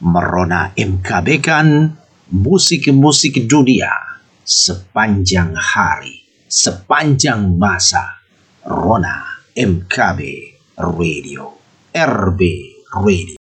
Merona MKB kan musik-musik dunia sepanjang hari, sepanjang masa. Rona MKB Radio, RB Radio.